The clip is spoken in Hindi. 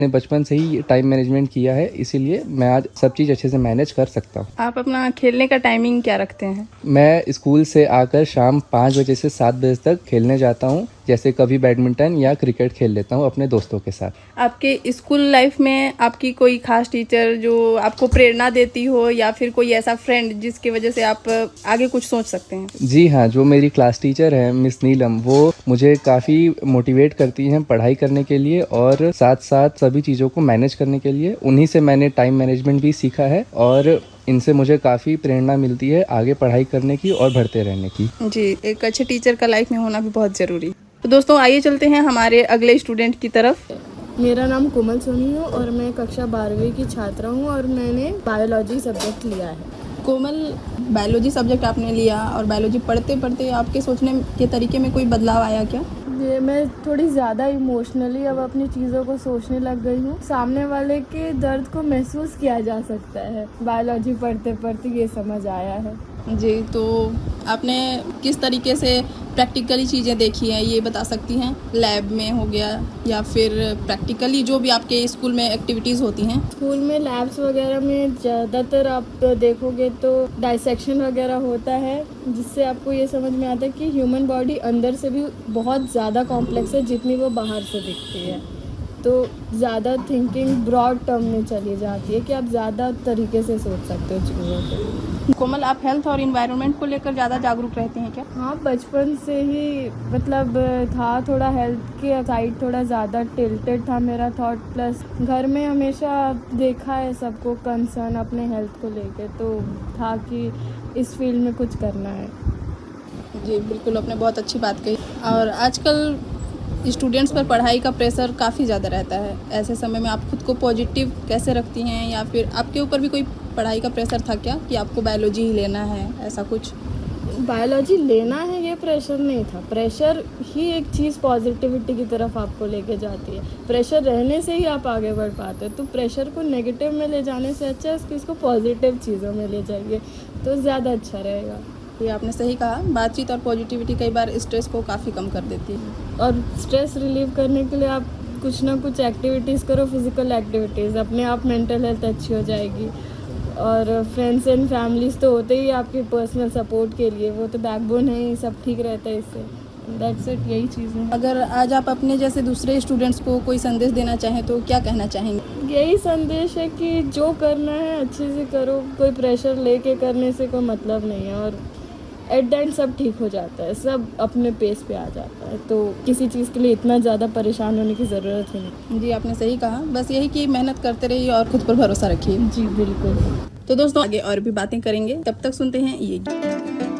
मैंने बचपन से ही टाइम मैनेजमेंट किया है, इसीलिए मैं आज सब चीज़ अच्छे से मैनेज कर सकता हूँ। आप अपना खेलने का टाइमिंग क्या रखते हैं? मैं स्कूल से आकर शाम 5 बजे से 7 बजे तक खेलने जाता हूँ। जैसे कभी बैडमिंटन या क्रिकेट खेल लेता हूँ अपने दोस्तों के साथ। आपके स्कूल लाइफ में आपकी कोई खास टीचर जो आपको प्रेरणा देती हो, या फिर कोई ऐसा फ्रेंड जिसकी वजह से आप आगे कुछ सोच सकते हैं? जी हाँ, जो मेरी क्लास टीचर है मिस नीलम, वो मुझे काफ़ी मोटिवेट करती हैं पढ़ाई करने के लिए और साथ-साथ सभी चीज़ों को मैनेज करने के लिए। उन्हीं से मैंने टाइम मैनेजमेंट भी सीखा है और इनसे मुझे काफ़ी प्रेरणा मिलती है आगे पढ़ाई करने की और बढ़ते रहने की। जी, एक अच्छे टीचर का लाइफ में होना भी बहुत ज़रूरी। तो दोस्तों आइए चलते हैं हमारे अगले स्टूडेंट की तरफ। मेरा नाम कोमल सोनी है और मैं कक्षा 12वीं की छात्रा हूँ और मैंने बायोलॉजी सब्जेक्ट लिया है। कोमल, बायोलॉजी सब्जेक्ट आपने लिया और बायोलॉजी पढ़ते पढ़ते आपके सोचने के तरीके में कोई बदलाव आया क्या? ये मैं थोड़ी ज़्यादा इमोशनली अब अपनी चीज़ों को सोचने लग गई हूँ। सामने वाले के दर्द को महसूस किया जा सकता है, बायोलॉजी पढ़ते पढ़ते ये समझ आया है। जी, तो आपने किस तरीके से प्रैक्टिकली चीज़ें देखी हैं, ये बता सकती हैं? लैब में हो गया या फिर प्रैक्टिकली जो भी आपके स्कूल में एक्टिविटीज़ होती हैं? स्कूल में लैब्स वगैरह में ज़्यादातर आप देखोगे तो डाइसेक्शन वगैरह होता है, जिससे आपको ये समझ में आता है कि ह्यूमन बॉडी अंदर से भी बहुत ज़्यादा कॉम्प्लेक्स है जितनी वो बाहर से दिखती है। तो ज़्यादा थिंकिंग ब्रॉड टर्म में चली जाती है कि आप ज़्यादा तरीके से सोच सकते हो चीज़ों को। कोमल, आप हेल्थ और इन्वायरमेंट को लेकर ज़्यादा जागरूक रहते हैं क्या? हाँ, बचपन से ही मतलब था, थोड़ा हेल्थ के साइड थोड़ा ज़्यादा टिल्टेड था मेरा थॉट। प्लस घर में हमेशा देखा है सबको कंसर्न अपने हेल्थ को लेके, तो था कि इस फील्ड में कुछ करना है। जी बिल्कुल, आपने बहुत अच्छी बात कही। और आजकल स्टूडेंट्स पर पढ़ाई का प्रेशर काफ़ी ज़्यादा रहता है। ऐसे समय में आप खुद को पॉजिटिव कैसे रखती हैं, या फिर आपके ऊपर भी कोई पढ़ाई का प्रेशर था क्या कि आपको बायोलॉजी ही लेना है, ऐसा कुछ? बायोलॉजी लेना है ये प्रेशर नहीं था। प्रेशर ही एक चीज़ पॉजिटिविटी की तरफ आपको लेके जाती है। प्रेशर रहने से ही आप आगे बढ़ पाते हो। तो प्रेशर को नेगेटिव में ले जाने से अच्छा है इसको पॉजिटिव चीज़ों में ले जाइए तो ज़्यादा अच्छा रहेगा। ये आपने सही कहा, बातचीत और पॉजिटिविटी कई बार स्ट्रेस को काफ़ी कम कर देती है। और स्ट्रेस रिलीव करने के लिए आप कुछ ना कुछ एक्टिविटीज़ करो, फिजिकल एक्टिविटीज़, अपने आप मेंटल हेल्थ अच्छी हो जाएगी। और फ्रेंड्स एंड फैमिलीज़ तो होते ही आपके पर्सनल सपोर्ट के लिए, वो तो बैकबोन है ही, सब ठीक रहता है इससे। दैट्स इट, यही चीज़ है। अगर आज आप अपने जैसे दूसरे स्टूडेंट्स को कोई संदेश देना चाहें तो क्या कहना चाहेंगे? यही संदेश है कि जो करना है अच्छे से करो, कोई प्रेशर लेके करने से कोई मतलब नहीं है। और एट द एंड सब ठीक हो जाता है, सब अपने पेस पे आ जाता है। तो किसी चीज़ के लिए इतना ज़्यादा परेशान होने की ज़रूरत ही नहीं। जी, आपने सही कहा। बस यही कि मेहनत करते रहिए और खुद पर भरोसा रखिए। जी बिल्कुल। तो दोस्तों आगे और भी बातें करेंगे, तब तक सुनते हैं ये गीत।